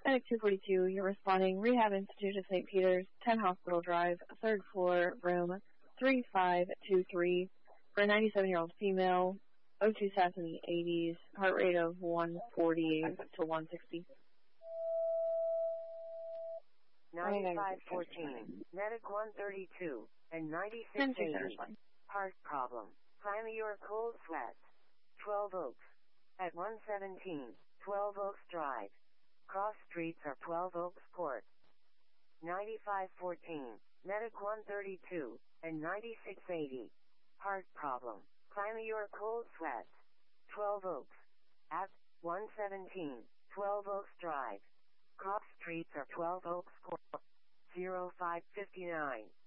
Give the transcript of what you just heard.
Medic 242, you're responding. Rehab Institute of St. Peter's, 10 Hospital Drive, 3rd floor, room 3523, for a 97-year-old female, O2 sats in the 80s, heart rate of 140 to 160. 9514, Medic 132, and 9680, heart problem, Climate Cold Sweats, 12 Oaks, at 117, 12 Oaks Drive. Cross streets are 12 Oaks Court. 9514, Medic 132, and 9680, heart problem, Climate Cold Sweats, 12 Oaks, at 117, 12 Oaks Drive. Cross streets are 12 Oaks Court. 0559,